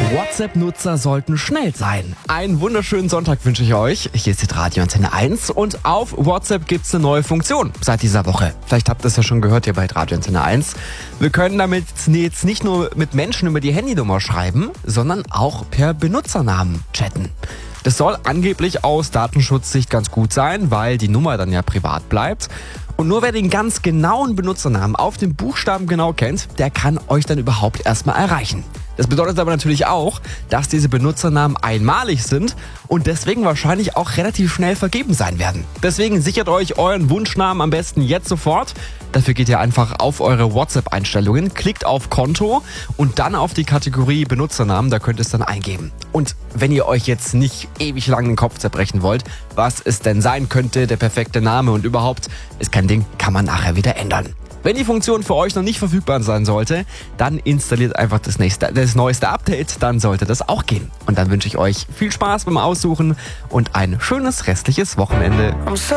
WhatsApp-Nutzer sollten schnell sein. Einen wunderschönen Sonntag wünsche ich euch. Hier ist die Radio Antenne 1 und auf WhatsApp gibt's eine neue Funktion seit dieser Woche. Vielleicht habt ihr es ja schon gehört hier bei Radio Antenne 1. Wir können damit jetzt nicht nur mit Menschen über die Handynummer schreiben, sondern auch per Benutzernamen chatten. Das soll angeblich aus Datenschutzsicht ganz gut sein, weil die Nummer dann ja privat bleibt. Und nur wer den ganz genauen Benutzernamen auf den Buchstaben genau kennt, der kann euch dann überhaupt erstmal erreichen. Das bedeutet aber natürlich auch, dass diese Benutzernamen einmalig sind und deswegen wahrscheinlich auch relativ schnell vergeben sein werden. Deswegen sichert euch euren Wunschnamen am besten jetzt sofort. Dafür geht ihr einfach auf eure WhatsApp-Einstellungen, klickt auf Konto und dann auf die Kategorie Benutzernamen, da könnt ihr es dann eingeben. Und wenn ihr euch jetzt nicht ewig lang den Kopf zerbrechen wollt, was es denn sein könnte, der perfekte Name und überhaupt, ist kein Ding, kann man nachher wieder ändern. Wenn die Funktion für euch noch nicht verfügbar sein sollte, dann installiert einfach das neueste Update, dann sollte das auch gehen. Und dann wünsche ich euch viel Spaß beim Aussuchen und ein schönes restliches Wochenende.